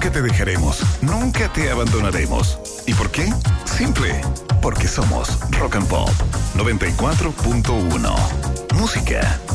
nunca te dejaremos, nunca te abandonaremos. ¿Y por qué? Simple, porque somos Rock and Pop 94.1. Música